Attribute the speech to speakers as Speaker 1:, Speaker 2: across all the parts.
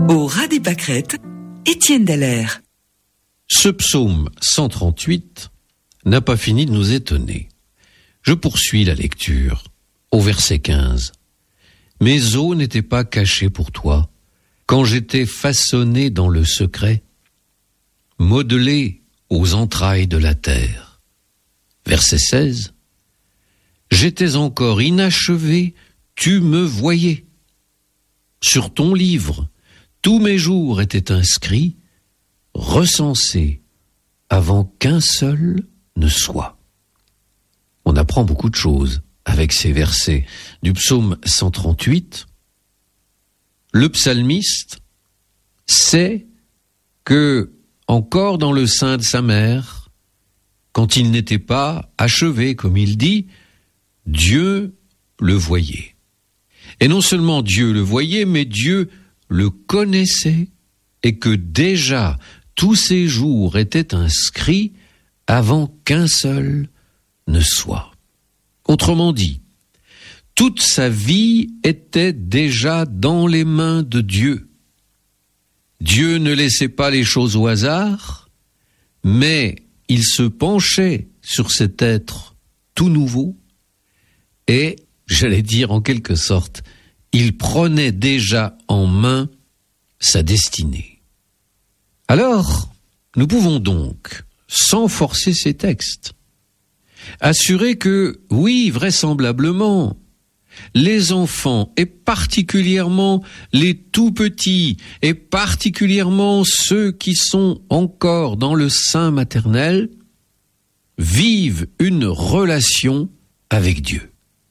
Speaker 1: Au ras des pâquerettes, Étienne Dallaire.
Speaker 2: Ce psaume 138 n'a pas fini de nous étonner. Je poursuis la lecture au verset 15. Mes os n'étaient pas cachés pour toi, quand j'étais façonné dans le secret, modelé aux entrailles de la terre. Verset 16. J'étais encore inachevé, tu me voyais. Sur ton livre, tous mes jours étaient inscrits, recensés avant qu'un seul ne soit. On apprend beaucoup de choses avec ces versets du psaume 138. Le psalmiste sait que, encore dans le sein de sa mère, quand il n'était pas achevé, comme il dit, Dieu le voyait. Et non seulement Dieu le voyait, mais Dieu le connaissait et que déjà tous ses jours étaient inscrits avant qu'un seul ne soit. Autrement dit, toute sa vie était déjà dans les mains de Dieu. Dieu ne laissait pas les choses au hasard, mais il se penchait sur cet être tout nouveau et, j'allais dire en quelque sorte, il prenait déjà en main sa destinée. Alors, nous pouvons donc, sans forcer ces textes, assurer que, oui, vraisemblablement, les enfants, et particulièrement les tout-petits, et particulièrement ceux qui sont encore dans le sein maternel, vivent une relation avec Dieu.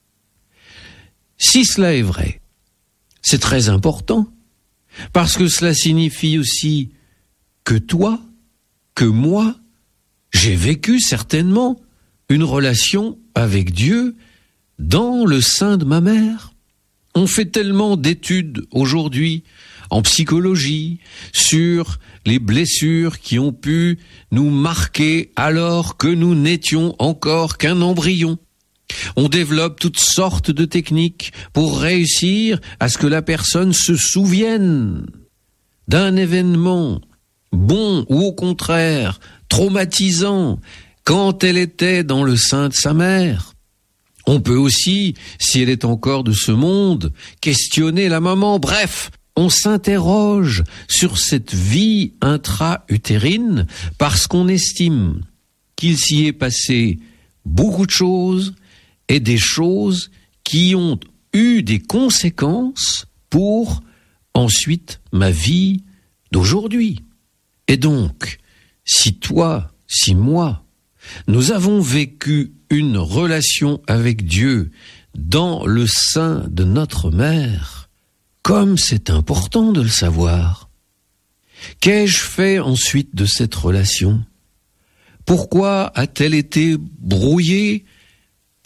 Speaker 2: Si cela est vrai, c'est très important, parce que cela signifie aussi que toi, que moi, j'ai vécu certainement une relation avec Dieu dans le sein de ma mère. On fait tellement d'études aujourd'hui en psychologie sur les blessures qui ont pu nous marquer alors que nous n'étions encore qu'un embryon. On développe toutes sortes de techniques pour réussir à ce que la personne se souvienne d'un événement bon ou au contraire traumatisant quand elle était dans le sein de sa mère. On peut aussi, si elle est encore de ce monde, questionner la maman. Bref, on s'interroge sur cette vie intra-utérine parce qu'on estime qu'il s'y est passé beaucoup de choses et des choses qui ont eu des conséquences pour ensuite ma vie d'aujourd'hui. Et donc, si toi, si moi, nous avons vécu une relation avec Dieu dans le sein de notre mère, comme c'est important de le savoir. Qu'ai-je fait ensuite de cette relation ? Pourquoi a-t-elle été brouillée, perdue ?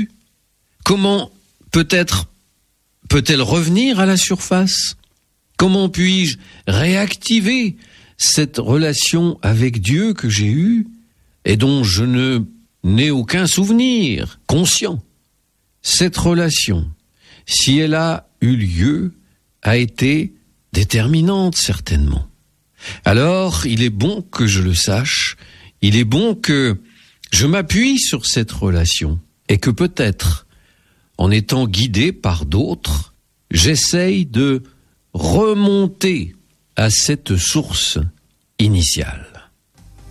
Speaker 2: Comment peut-elle revenir à la surface ? Comment puis-je réactiver cette relation avec Dieu que j'ai eue et dont je n'ai aucun souvenir conscient? Cette relation, si elle a eu lieu, a été déterminante certainement. Alors, il est bon que je le sache, il est bon que je m'appuie sur cette relation et que peut-être, en étant guidé par d'autres, j'essaye de remonter à cette source initiale.